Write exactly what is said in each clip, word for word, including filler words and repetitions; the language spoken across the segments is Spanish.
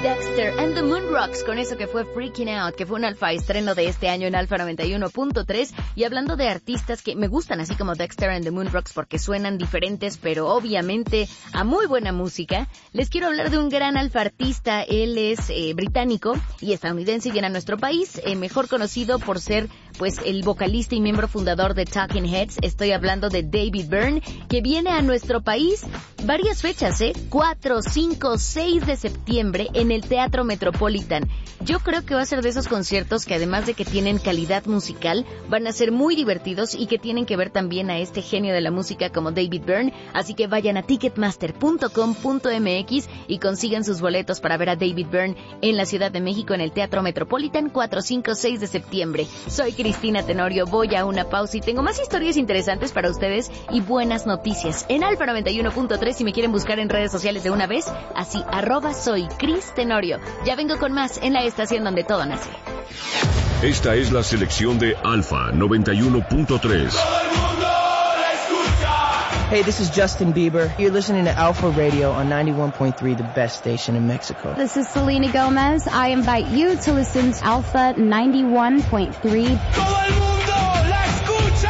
Dexter and the Moonrocks, con eso que fue Freaking Out, que fue un alfa estreno de este año en Alfa noventa y uno punto tres. Y hablando de artistas que me gustan, así como Dexter and the Moonrocks, porque suenan diferentes, pero obviamente a muy buena música, les quiero hablar de un gran alfa artista. Él es eh, británico y estadounidense y viene a nuestro país, eh, mejor conocido por ser pues el vocalista y miembro fundador de Talking Heads. Estoy hablando de David Byrne, que viene a nuestro país varias fechas, ¿eh? cuatro, cinco, seis de septiembre en el Teatro Metropolitan. Yo creo que va a ser de esos conciertos que, además de que tienen calidad musical, van a ser muy divertidos y que tienen que ver también a este genio de la música como David Byrne. Así que vayan a ticketmaster punto com punto m x y consigan sus boletos para ver a David Byrne en la Ciudad de México en el Teatro Metropolitan cuatro, cinco, seis de septiembre. Soy Cristina Tenorio, voy a una pausa y tengo más historias interesantes para ustedes y buenas noticias en Alfa noventa y uno punto tres. Si me quieren buscar en redes sociales de una vez, así, arroba soy Cris Tenorio. Ya vengo con más en la estación donde todo nace. Esta es la selección de Alfa noventa y uno punto tres. Hey, this is Justin Bieber. You're listening to Alpha Radio on ninety-one point three, the best station in Mexico. This is Selena Gomez. I invite you to listen to Alpha ninety-one point three. ¡Todo el mundo la escucha!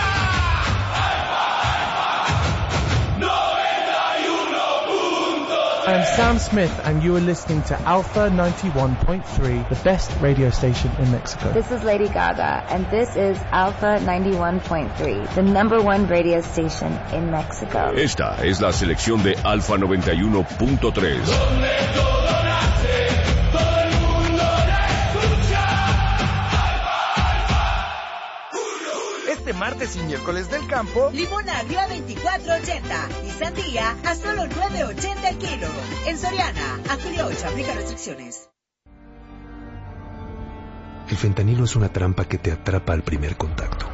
noventa y uno punto tres. I'm Sam Smith, and you are listening to Alpha ninety-one point three, the best radio station in Mexico. This is Lady Gaga, and this is Alpha ninety-one point three, the number one radio station in Mexico. Esta es la selección de Alfa noventa y uno punto tres. Donde todo nace, todo el mundo la escucha. Alfa, Alfa. Este martes y miércoles del campo, limón agrio a veinticuatro ochenta y sandía a solo nueve ochenta el kilo. En Soriana, a julio ocho, aplica restricciones. El fentanilo es una trampa que te atrapa al primer contacto.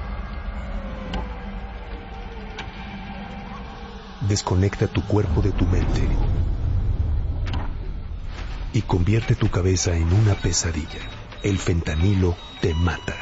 Desconecta tu cuerpo de tu mente y convierte tu cabeza en una pesadilla. El fentanilo te mata.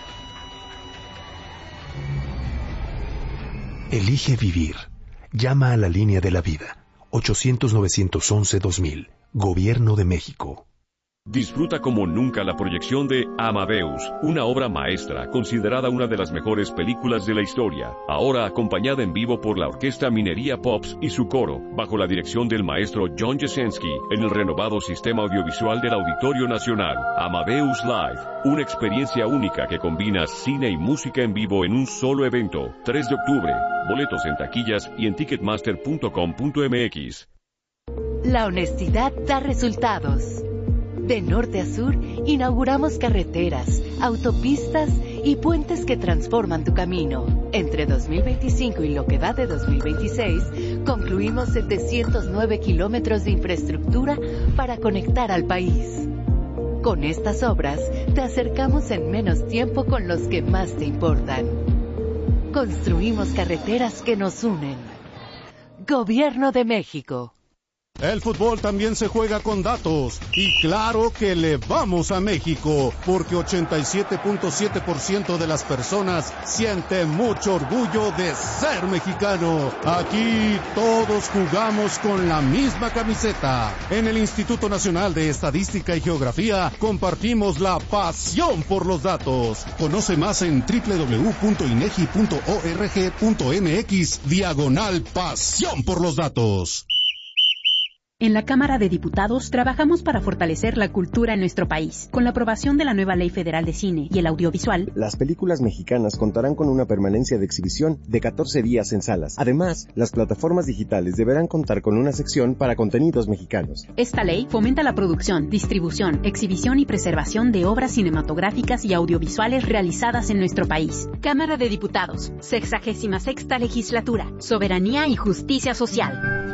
Elige vivir. Llama a la línea de la vida. ochocientos, novecientos once, dos mil. Gobierno de México. Disfruta como nunca la proyección de Amadeus, una obra maestra considerada una de las mejores películas de la historia, ahora acompañada en vivo por la Orquesta Minería Pops y su coro, bajo la dirección del maestro John Jasenski, en el renovado sistema audiovisual del Auditorio Nacional. Amadeus Live, una experiencia única que combina cine y música en vivo en un solo evento. tres de octubre, boletos en taquillas y en ticketmaster punto com punto m x. La honestidad da resultados. De norte a sur, inauguramos carreteras, autopistas y puentes que transforman tu camino. Entre dos mil veinticinco y lo que va de dos mil veintiséis, concluimos setecientos nueve kilómetros de infraestructura para conectar al país. Con estas obras, te acercamos en menos tiempo con los que más te importan. Construimos carreteras que nos unen. Gobierno de México. El fútbol también se juega con datos, y claro que le vamos a México, porque ochenta y siete punto siete por ciento de las personas siente mucho orgullo de ser mexicano. Aquí todos jugamos con la misma camiseta. En el Instituto Nacional de Estadística y Geografía compartimos la pasión por los datos. Conoce más en doble u doble u doble u punto inegi punto org punto m x diagonal pasión por los datos. En la Cámara de Diputados trabajamos para fortalecer la cultura en nuestro país. Con la aprobación de la nueva Ley Federal de Cine y el Audiovisual, las películas mexicanas contarán con una permanencia de exhibición de catorce días en salas. Además, las plataformas digitales deberán contar con una sección para contenidos mexicanos. Esta ley fomenta la producción, distribución, exhibición y preservación de obras cinematográficas y audiovisuales realizadas en nuestro país. Cámara de Diputados, sexagésima sexta legislatura, soberanía y justicia social.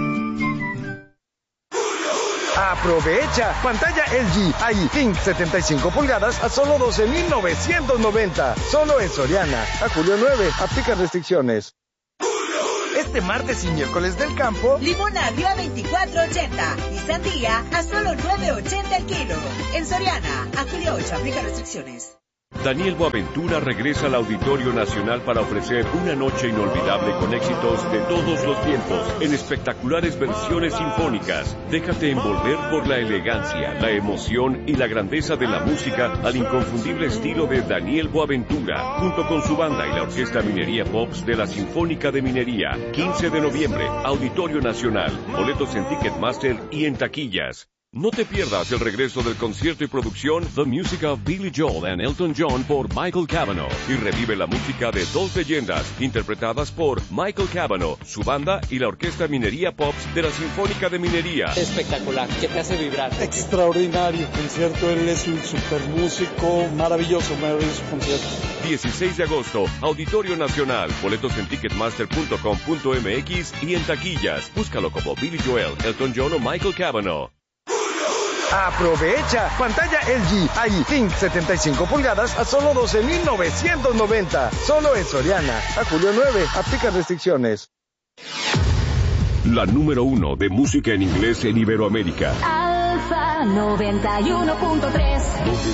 Aprovecha, pantalla L G I King setenta y cinco pulgadas a solo doce mil novecientos noventa, solo en Soriana, a julio nueve, aplica restricciones. Este martes y miércoles del campo, limón agrio a veinticuatro ochenta y sandía a solo nueve ochenta el kilo. En Soriana, a julio ocho, aplica restricciones. Daniel Boaventura regresa al Auditorio Nacional para ofrecer una noche inolvidable con éxitos de todos los tiempos, en espectaculares versiones sinfónicas. Déjate envolver por la elegancia, la emoción y la grandeza de la música al inconfundible estilo de Daniel Boaventura, junto con su banda y la Orquesta Minería Pops de la Sinfónica de Minería. quince de noviembre, Auditorio Nacional. Boletos en Ticketmaster y en taquillas. No te pierdas el regreso del concierto y producción The Music of Billy Joel and Elton John por Michael Cavanaugh, y revive la música de dos leyendas interpretadas por Michael Cavanaugh, su banda y la Orquesta Minería Pops de la Sinfónica de Minería. Espectacular, que te hace vibrar. Extraordinario concierto, él es un super músico, maravilloso, maravilloso concierto. dieciséis de agosto, Auditorio Nacional. Boletos en ticketmaster punto com punto m x y en taquillas. Búscalo como Billy Joel, Elton John o Michael Cavanaugh. Aprovecha pantalla L G I Think setenta y cinco pulgadas a solo doce mil novecientos noventa. Solo en Soriana. A julio nueve. Aplica restricciones. La número uno de música en inglés en Iberoamérica. Alfa noventa y uno punto tres. Donde